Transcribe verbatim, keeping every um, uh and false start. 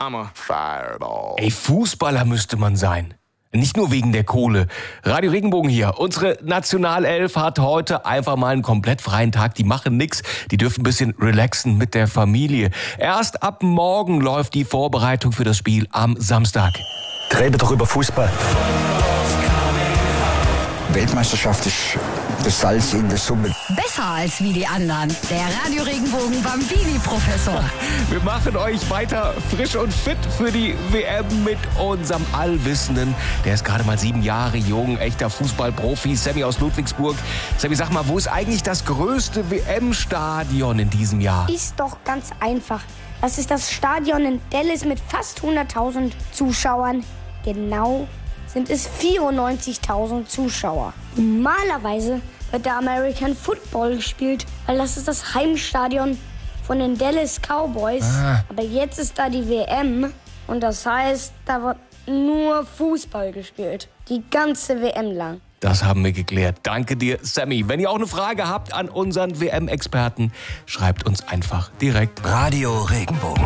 I'm a fireball. Ey, Fußballer müsste man sein. Nicht nur wegen der Kohle. Radio Regenbogen hier. Unsere Nationalelf hat heute einfach mal einen komplett freien Tag. Die machen nix. Die dürfen ein bisschen relaxen mit der Familie. Erst ab morgen läuft die Vorbereitung für das Spiel am Samstag. Rede doch über Fußball. Weltmeisterschaft ist das Salz in der Suppe. Besser als wie die anderen. Der Radio Regenbogen Bambini-Professor. Wir machen euch weiter frisch und fit für die W M mit unserem Allwissenden. Der ist gerade mal sieben Jahre jung, echter Fußballprofi, Sammy aus Ludwigsburg. Sammy, sag mal, wo ist eigentlich das größte W M-Stadion in diesem Jahr? Ist doch ganz einfach. Das ist das Stadion in Dallas mit fast hunderttausend Zuschauern. Genau sind es vierundneunzigtausend Zuschauer. Normalerweise wird der American Football gespielt, weil das ist das Heimstadion von den Dallas Cowboys. Ah. Aber jetzt ist da die W M und das heißt, da wird nur Fußball gespielt. Die ganze W M lang. Das haben wir geklärt. Danke dir, Sammy. Wenn ihr auch eine Frage habt an unseren W M-Experten, schreibt uns einfach direkt. Radio Regenbogen.